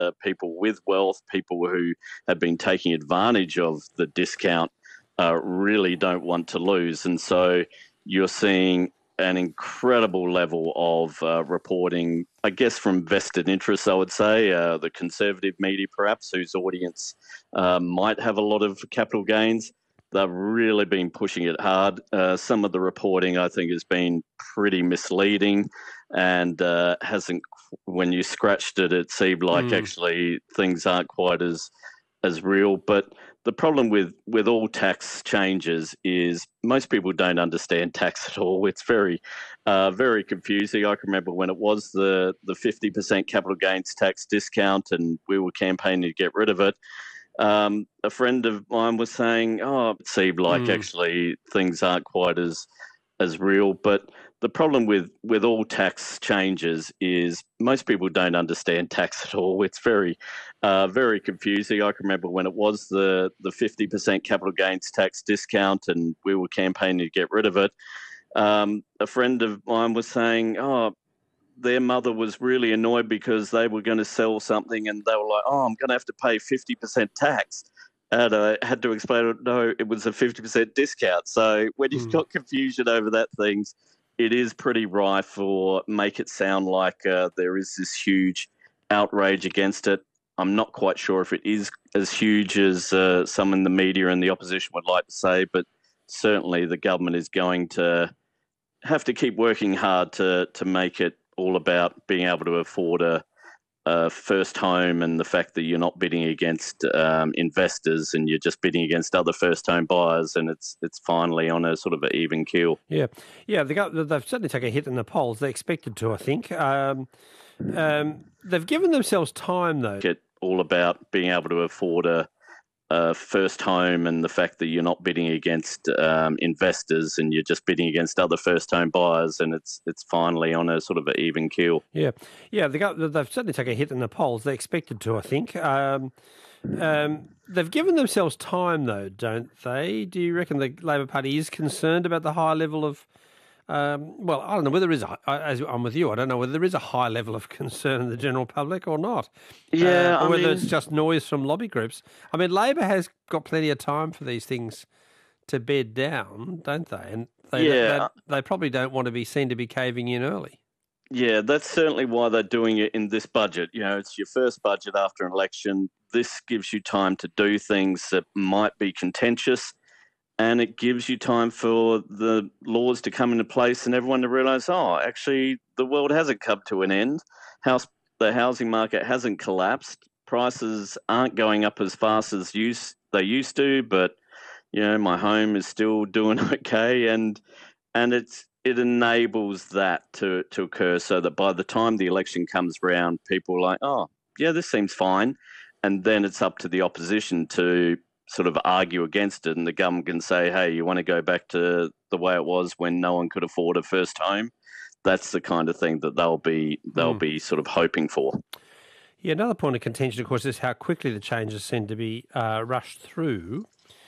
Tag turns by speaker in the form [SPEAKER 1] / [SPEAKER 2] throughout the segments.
[SPEAKER 1] people with wealth, people who have been taking advantage of the discount, really don't want to lose. And so you're seeing an incredible level of reporting, I guess, from vested interests, I would say, the conservative media perhaps, whose audience might have a lot of capital gains. They've really been pushing it hard. Some of the reporting, I think, has been pretty misleading and hasn't, when you scratched it, it seemed like actually things aren't quite as real. But the problem with all tax changes is most people don't understand tax at all. It's very, very confusing. I can remember when it was the 50% capital gains tax discount and we were campaigning to get rid of it. A friend of mine was saying, it seemed like actually things aren't quite as real. But the problem with all tax changes is most people don't understand tax at all. It's very, very confusing. I can remember when it was the 50% capital gains tax discount and we were campaigning to get rid of it. A friend of mine was saying, their mother was really annoyed because they were going to sell something and they were like, I'm going to have to pay 50% tax. And I had to explain, no, it was a 50% discount. So when you've got confusion over that things, it is pretty rife, or make it sound like there is this huge outrage against it. I'm not quite sure if it is as huge as some in the media and the opposition would like to say, but certainly the government is going to have to keep working hard to make it all about being able to afford a first home, and the fact that you're not bidding against investors and you're just bidding against other first home buyers, and it's finally on a sort of an even keel.
[SPEAKER 2] Yeah. They've certainly taken a hit in the polls. They expected to, I think. They've given themselves time, though.
[SPEAKER 1] It's all about being able to afford a first home, and the fact that you're not bidding against investors and you're just bidding against other first home buyers, and it's finally on a sort of an even keel.
[SPEAKER 2] Yeah. They've certainly taken a hit in the polls. They expected to, I think. They've given themselves time, though, don't they? Do you reckon the Labor Party is concerned about the high level of? Well, I don't know whether there is. As I'm with you, I don't know whether there is a high level of concern in the general public or not.
[SPEAKER 1] Yeah,
[SPEAKER 2] or whether it's just noise from lobby groups. I mean, Labor has got plenty of time for these things to bed down, don't they? And they probably don't want to be seen to be caving in early.
[SPEAKER 1] Yeah, that's certainly why they're doing it in this budget. You know, it's your first budget after an election. This gives you time to do things that might be contentious, and it gives you time for the laws to come into place and everyone to realise, actually, the world hasn't come to an end. The housing market hasn't collapsed. Prices aren't going up as fast as they used to, but, you know, my home is still doing okay. And it enables that to occur, so that by the time the election comes round, people are like, this seems fine. And then it's up to the opposition to sort of argue against it, and the government can say, hey, you want to go back to the way it was when no one could afford a first home? That's the kind of thing that they'll be sort of hoping for. Yeah,
[SPEAKER 2] another point of contention, of course, is how quickly the changes seem to be rushed through.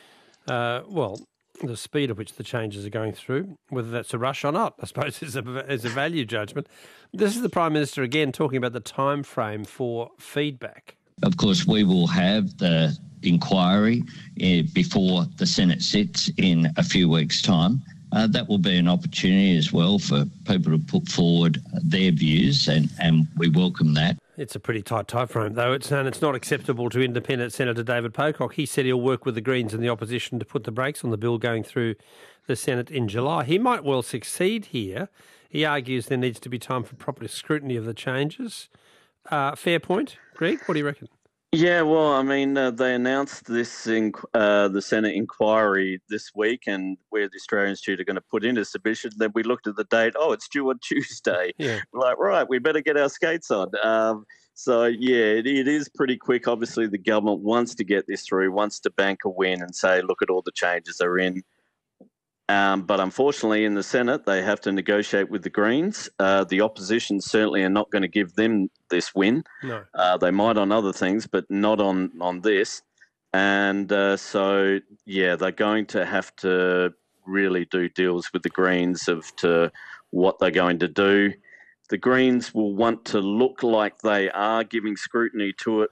[SPEAKER 2] The speed at which the changes are going through, whether that's a rush or not, I suppose is a value judgment. This is the Prime Minister again talking about the time frame for feedback.
[SPEAKER 3] Of course, we will have the inquiry before the Senate sits in a few weeks' time. That will be an opportunity as well for people to put forward their views, and we welcome that.
[SPEAKER 2] It's a pretty tight time frame, though. It's not acceptable to independent Senator David Pocock. He said he'll work with the Greens and the opposition to put the brakes on the bill going through the Senate in July. He might well succeed here. He argues there needs to be time for proper scrutiny of the changes. Fair point. Greg, what do you reckon?
[SPEAKER 1] Yeah, well, I mean, they announced this the Senate inquiry this week, and where the Australian Institute are going to put in a submission. Then we looked at the date. It's due on Tuesday.
[SPEAKER 2] Yeah.
[SPEAKER 1] We're like, right, we better get our skates on. It is pretty quick. Obviously, the government wants to get this through, wants to bank a win and say, look at all the changes they're in. But unfortunately, in the Senate, they have to negotiate with the Greens. The opposition certainly are not going to give them this win.
[SPEAKER 2] No.
[SPEAKER 1] They might on other things, but not on this. And they're going to have to really do deals with the Greens as to what they're going to do. The Greens will want to look like they are giving scrutiny to it